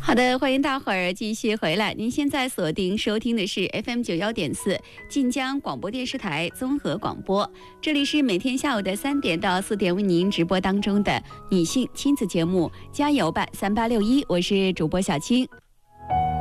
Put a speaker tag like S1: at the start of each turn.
S1: 好的，欢迎大伙儿继续回来。您现在锁定收听的是 FM91.4晋江广播电视台综合广播，这里是每天下午的3点到4点为您直播当中的女性亲子节目《加油吧3861》，我是主播小青。